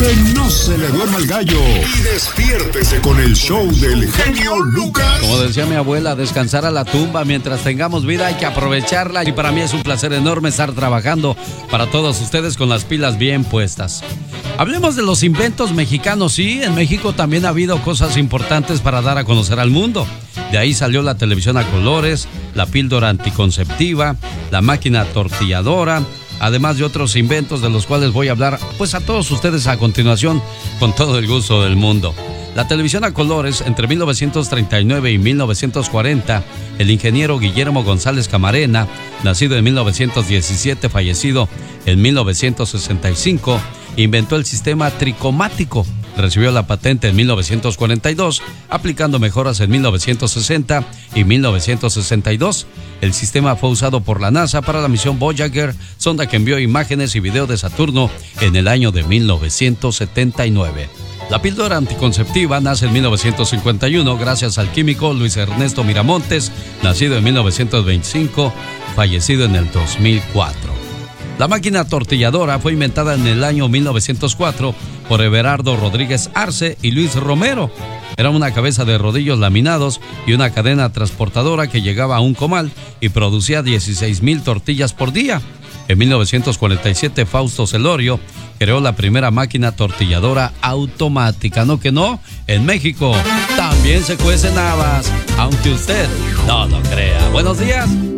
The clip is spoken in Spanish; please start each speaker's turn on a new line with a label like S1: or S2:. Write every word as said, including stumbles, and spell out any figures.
S1: Que no se le duerma el gallo. Y despiértese con el show del genio Lucas.
S2: Como decía mi abuela, descansar a la tumba. Mientras tengamos vida hay que aprovecharla. Y para mí es un placer enorme estar trabajando para todos ustedes con las pilas bien puestas. Hablemos de los inventos mexicanos. Sí, en México también ha habido cosas importantes para dar a conocer al mundo. De ahí salió la televisión a colores, la píldora anticonceptiva, la máquina tortilladora, además de otros inventos de los cuales voy a hablar pues a todos ustedes a continuación con todo el gusto del mundo. La televisión a colores, entre mil novecientos treinta y nueve y mil novecientos cuarenta, el ingeniero Guillermo González Camarena, nacido en mil novecientos diecisiete, fallecido en mil novecientos sesenta y cinco, inventó el sistema tricomático. Recibió la patente en mil novecientos cuarenta y dos, aplicando mejoras en mil novecientos sesenta y mil novecientos sesenta y dos. El sistema fue usado por la NASA para la misión Voyager, sonda que envió imágenes y video de Saturno en el año de mil novecientos setenta y nueve. La píldora anticonceptiva nace en mil novecientos cincuenta y uno gracias al químico Luis Ernesto Miramontes, nacido en mil novecientos veinticinco, fallecido en el dos mil cuatro. La máquina tortilladora fue inventada en el año mil novecientos cuatro por Everardo Rodríguez Arce y Luis Romero. Era una cabeza de rodillos laminados y una cadena transportadora que llegaba a un comal y producía dieciséis mil tortillas por día. En mil novecientos cuarenta y siete, Fausto Celorio creó la primera máquina tortilladora automática. ¿No que no? En México también se cuecen habas, aunque usted no lo crea. Buenos días.